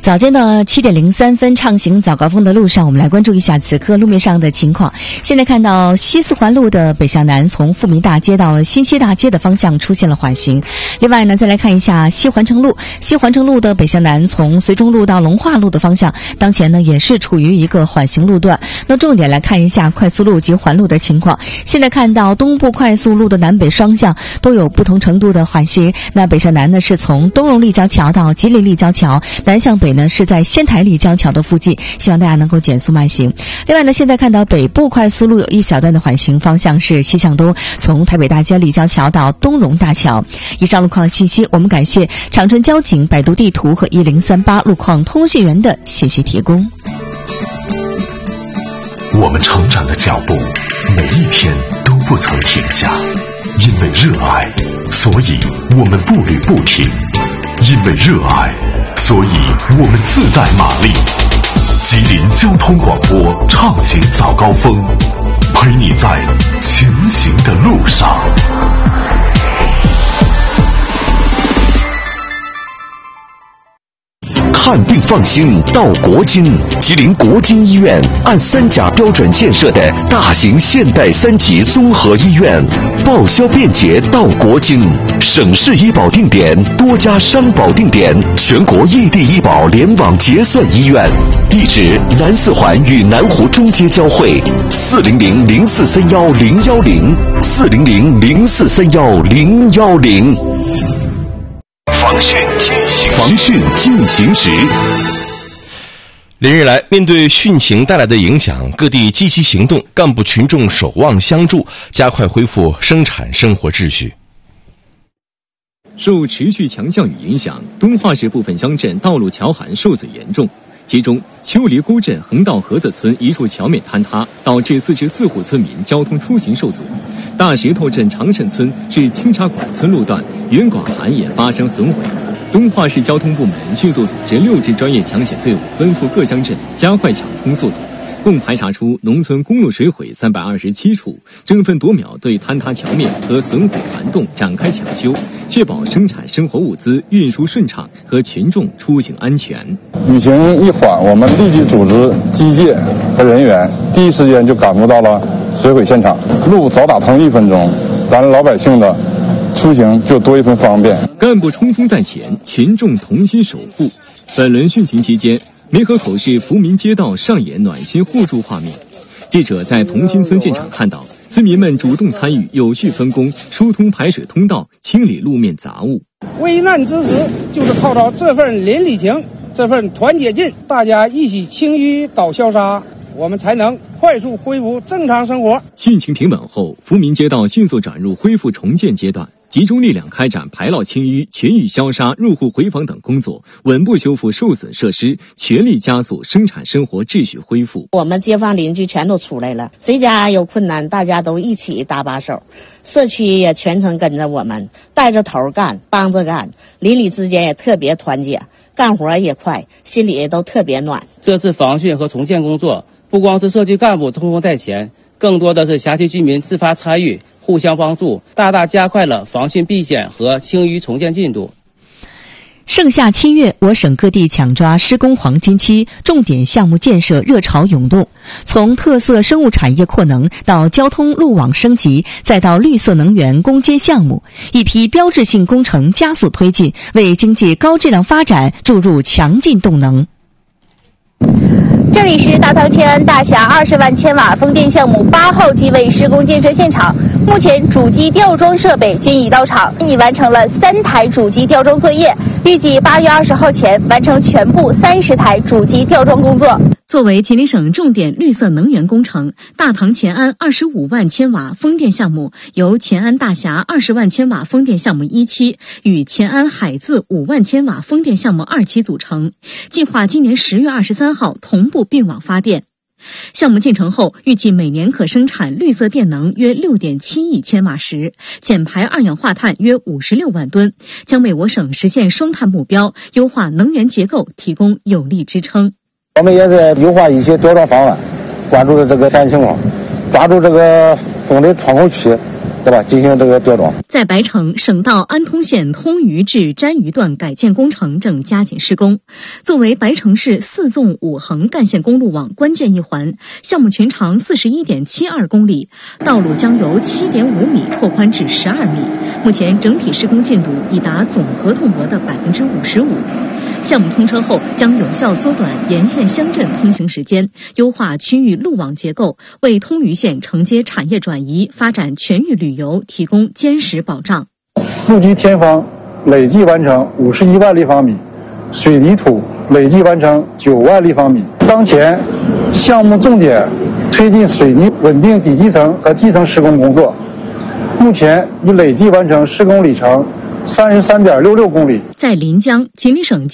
早间的7点03分，畅行早高峰的路上，我们来关注一下此刻路面上的情况。现在看到西四环路的北向南，从富民大街到新西大街的方向出现了缓行。另外呢，再来看一下西环城路的北向南，从绥中路到龙华路的方向，当前呢也是处于一个缓行路段。那重点来看一下快速路及环路的情况。现在看到东部快速路的南北双向都有不同程度的缓行。那北向南呢是从东荣立交桥到吉林立交桥，南向北呢是在仙台立交桥的附近，希望大家能够减速慢行。另外呢，现在看到北部快速路有一小段的缓行，方向是西向东，从台北大街立交桥到东荣大桥。以上路况信息，我们感谢长春交警、百度地图和1038路况通讯员的信息提供。 我们成长的脚步每一天都不曾停下，因为热爱，所以我们步履不停，因为热爱，所以我们自带马力。吉林交通广播畅行早高峰，陪你在前行的路上。看病放心到国金，吉林国金医院按3甲标准建设的大型现代3级综合医院，报销便捷到国金，省市医保定点，多家商保定点，全国异地医保联网结算医院。地址：南四环与南湖中街交汇，400-0431-010，400-0431-010。防汛进行时。 连日来，面对汛情带来的影响，各地积极行动，干部群众守望相助，加快恢复生产生活秩序。 受持续强降雨影响，敦化市部分乡镇道路桥涵受损严重，其中秋梨沟镇横道河子村一处桥面坍塌，导致4至4户村民交通出行受阻。大石头镇长沈村至清茶馆村路段原管涵也发生损毁。敦化市交通部门迅速组织6支专业抢险队伍奔赴各乡镇，加快抢通速度，共排查出农村公路水毁327处，争分夺秒对坍塌桥面和损毁涵洞展开抢修，确保生产生活物资运输顺畅和群众出行安全。 雨情一缓，我们立即组织机械和人员，第一时间就赶赴到了水毁现场，路早打通1分钟，咱老百姓的出行就多一份方便。 干部冲锋在前，群众同心守护。本轮汛情期间，梅河口市福民街道上演暖心互助画面。记者在同心村现场看到，村民们主动参与，有序分工，疏通排水通道，清理路面杂物。 危难之时，就是靠着这份邻里情，这份团结劲，大家一起清淤倒消杀，我们才能快速恢复正常生活。 汛情平稳后，福民街道迅速转入恢复重建阶段，集中力量开展排涝清淤、群雨消杀、入户回访等工作，稳步修复受损设施，全力加速生产生活秩序恢复。 我们街坊邻居全都出来了，谁家有困难，大家都一起搭把手，社区也全程跟着我们，带着头干，帮着干，邻里之间也特别团结，干活也快，心里也都特别暖。 这次防汛和重建工作，不光是社区干部冲锋在前，更多的是辖区居民自发参与，互相帮助，大大加快了防汛避险和清淤重建进度。 盛夏7月，我省各地抢抓施工黄金期，重点项目建设热潮涌动。从特色生物产业扩能到交通路网升级，再到绿色能源攻坚项目，一批标志性工程加速推进，为经济高质量发展注入强劲动能。 这里是大唐乾安大峡20万千瓦风电项目8号机位施工建设现场，目前主机吊装设备均已到场，已完成了3台主机吊装作业，预计8月20号前完成全部30台主机吊装工作。 作为吉林省重点绿色能源工程，大唐乾安25万千瓦风电项目由乾安大峡20万千瓦风电项目1期与乾安海自5万千瓦风电项目2期组成，计划今年10月23号同步并网发电。项目建成后，预计每年可生产绿色电能约6.7亿千瓦时，减排二氧化碳约56万吨，将为我省实现双碳目标、优化能源结构提供有力支撑。 我们也是优化一些吊装方案，关注的这个天然情况，抓住这个风的窗口期， 对吧？进行这个吊装。 在白城，省道安通线通榆至沾榆段改建工程正加紧施工。作为白城市4纵5横干线公路网关键一环，项目全长41.72公里，道路将由7.5米拓宽至12米。目前整体施工进度已达总合同额的55%。项目通车后，将有效缩短沿线乡镇通行时间，优化区域路网结构，为通榆县承接产业转移、发展全域旅游提供坚实保障。 路基填方累计完成51万立方米，水泥土累计完成9万立方米。当前项目重点推进水泥稳定底基层和基层施工工作，目前已累计完成施工里程33.66公里。 在临江，吉林省